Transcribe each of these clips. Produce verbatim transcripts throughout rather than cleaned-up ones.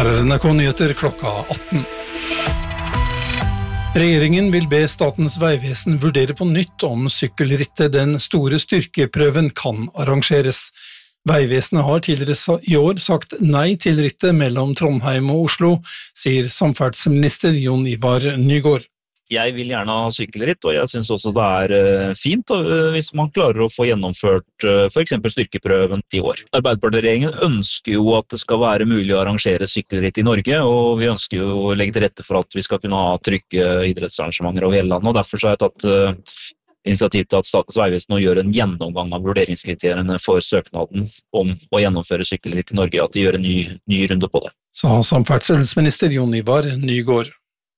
Her er N R K-nyheter klokka atten. Regjeringen vil be Statens vegvesen vurdere på nytt om sykkelrittet Den store styrkeprøven kan arrangeres. Vegvesenet har tidligere i år sagt nei til rittet mellom Trondheim og Oslo, sier samferdselsminister Jon Ivar Nygård. Jeg vil gjerne ha sykkelritt, og jeg synes også det er fint hvis man klarer å få gjennomført for eksempel styrkeprøven i år. Arbeiderpartiregjeringen ønsker jo at det skal være mulig å arrangere sykkelritt i Norge, og vi ønsker jo å legge til rette for at vi skal kunne ha trygge idrettsarrangementer over hele landet, og derfor har jeg tatt initiativ til at Statens vegvesen nå gjør en gjennomgang av vurderingskriteriene for søknaden om å gjennomføre sykkelritt i Norge, at de gjør en ny, ny runde på det. Sa samferdselsminister Jon Ivar Nygård.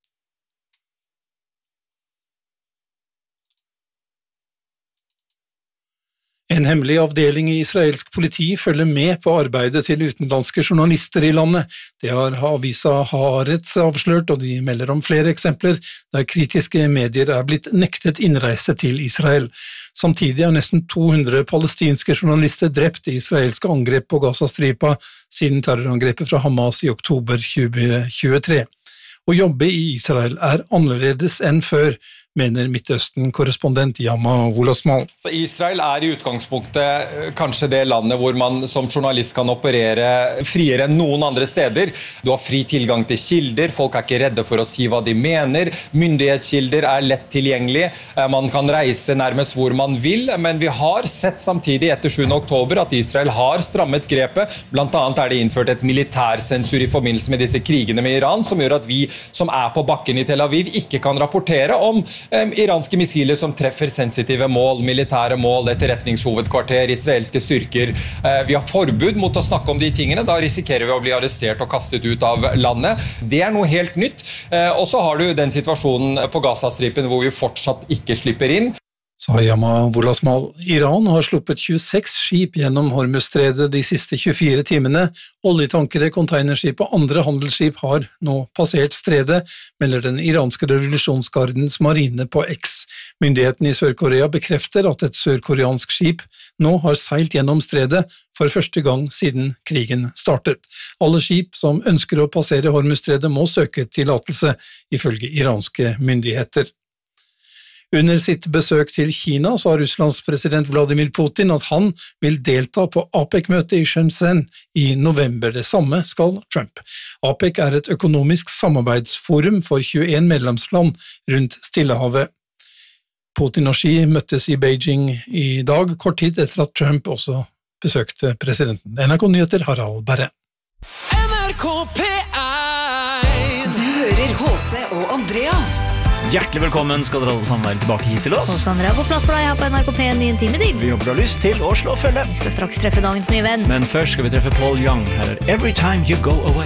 En hemmelig avdeling i israelsk politi følger med på arbeidet til utenlandske journalister i landet. Det har avisa Haaretz avslørt, og de melder om flere eksempler der kritiske medier er blitt nektet innreise til Israel. Samtidig er nesten to hundre palestinske journalister drept i israelske angrep på Gazastripa siden terrorangrepet fra Hamas i oktober tjue tjuetre. Å jobbe i Israel er annerledes enn før, mener Midtøsten-korrespondent Yama Wolasmal. Så Israel er i utgangspunktet kanskje det landet hvor man som journalist kan operere friere enn noen andre steder. Du har fri tilgang til kilder, folk er ikke redde for å si hva de mener, myndighetskilder er lett tilgjengelig, man kan reise nærmest hvor man vil, men vi har sett samtidig etter sjuende oktober at Israel har strammet grepet, blant annet er det innført et militærsensur i forbindelse med disse krigene med Iran, som gjør at vi som er på bakken i Tel Aviv ikke kan rapportere om iranske missiler som treffer sensitive mål, militære mål, etterretningshovedkvarter, israelske styrker. Vi har forbud mot å snakke om de tingene, da risikerer vi å bli arrestert og kastet ut av landet. Det er noe helt nytt. Og så har du den situasjonen på Gazastripen hvor vi fortsatt ikke slipper inn. Sa Yama Wolasmal. Iran har sluppet tjueseks skip gjennom Hormuzstredet de siste tjuefire timene. Oljetankere, containerskip og andre handelsskip har nå passert stredet, melder den iranske revolusjonsgardens marine på X. Myndighetene i Sør-Korea bekrefter at et sørkoreansk skip nå har seilt gjennom stredet for første gang siden krigen startet. Alle skip som ønsker å passere Hormuzstredet må søke tillatelse, ifølge iranske myndigheter. Under sitt besøk til Kina sa Russlands president Vladimir Putin at han vil delta på APEC-møtet i Shenzhen i november. Det samme skal Trump. APEC er et økonomisk samarbeidsforum for tjueen medlemsland rundt Stillehavet. Putin og Xi møttes i Beijing i dag, kort tid etter at Trump også besøkte presidenten. N R K-nyheter Harald Berre. N R K P én. Du hører H C og Andrea. Hjertelig velkommen skal dere alle sammen være tilbake hit til oss. Og Sandra er på plass for deg her på N R K P én i en time til. Vi håper du har lyst til å slå følge. Vi skal straks treffe dagens nye venn. Men først skal vi treffe Paul Young. Her er Every Time You Go Away.